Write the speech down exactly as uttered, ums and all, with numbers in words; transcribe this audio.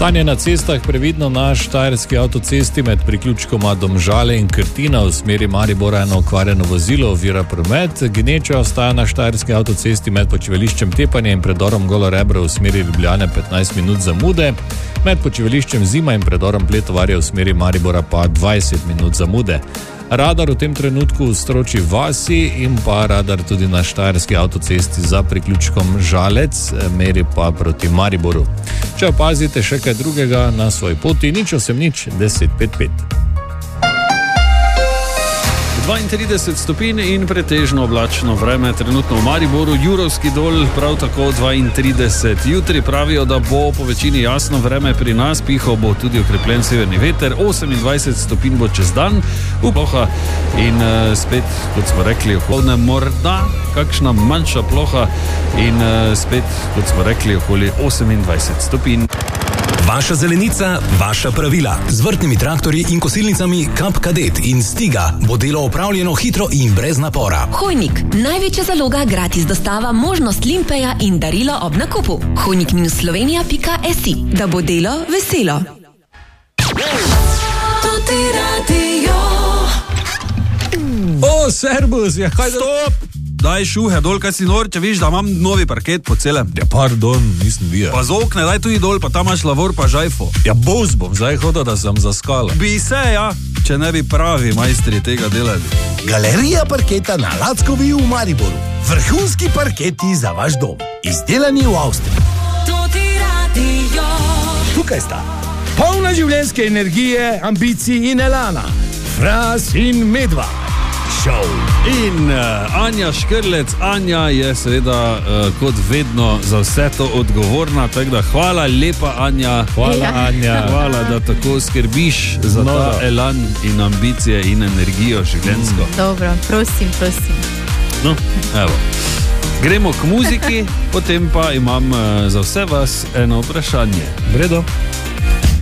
Stanje na cestah previdno na štajerski avtocesti med priključkoma Domžale in Krtina v smeri Maribora eno okvarjeno vozilo ovira promet. Gneča ostaja na štajerski avtocesti med počivališčem Tepanje in predorom Golo Rebro v smeri Ljubljane petnajst minut zamude. Med počivališčem Zima in predorom Pletovarja v smeri Maribora pa dvajset minut zamude. Radar v tem trenutku v Stročji vasi in pa radar tudi na štajerski avtocesti za priključkom Žalec, meri pa proti Mariboru. Če opazite še kaj drugega na svoji poti, nič osem nič deset pet pet. dvaintrideset stopinj in pretežno oblačno vreme, trenutno v Mariboru, Jurovski dol prav tako dvaintrideset. Jutri pravijo, da bo po večini jasno vreme pri nas, pihal bo tudi okrepljen severni veter, osemindvajset stopinj bo čez dan, uploha in uh, spet, kot smo rekli, okolne morda kakšna manjša ploha in uh, spet, kot smo rekli, okoli osemindvajset stopinj. Vaša zelenica, vaša pravila. Z vrtnimi traktorji in kosilnicami Kap Kadet in Stiga bo delo opravljeno hitro in brez napora. Hojnik, največja zaloga, gratis dostava, možnost limpeja in darilo ob nakupu. hojnik slovenija pika si, da bo delo veselo. O, servus, ja, kaj Stop! Daj šuhe dol, kaj si nor, če viš, da imam novi parket po celem. Ja, pardon, nisem bil. Pa z okne, daj tudi dol, pa tam imaš lavor pa žajfo. Ja, boz bom zdaj hodil, da sem zaskala. Bi se, ja, če ne bi pravi majstri tega delali. Galerija parketa na Lackovi v Mariboru. Vrhunski parketi za vaš dom. Izdelani v Avstriji. Tukaj sta polna življenjske energije, ambicij in elana. Fras in Medva. Show. In uh, Anja Škrlec, Anja je seveda uh, kot vedno za vse to odgovorna, tako da hvala lepa, Anja. Hvala, ja. Anja. Hvala, da tako skrbiš za no. ta elan in ambicije in energijo življenjsko. Mm. Dobro, prosim, prosim. No, evo. Gremo k muziki, potem pa imam uh, za vse vas eno vprašanje. Vredo.